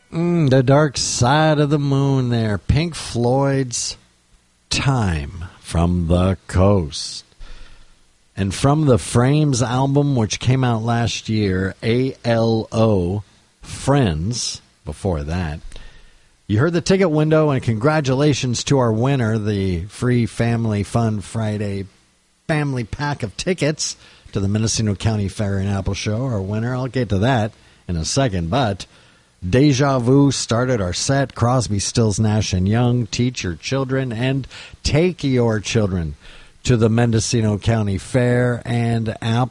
The Dark Side of the Moon there. Pink Floyd's Time from the Coast. And from the Frames album, which came out last year, ALO, Friends, before that. You heard the ticket window, and congratulations to our winner, the free Family Fun Friday family pack of tickets to the Mendocino County Fair and Apple Show. Our winner, I'll get to that in a second, but Deja Vu started our set. Crosby, Stills, Nash & Young, Teach Your Children and Take Your Children to the Mendocino County Fair and Apple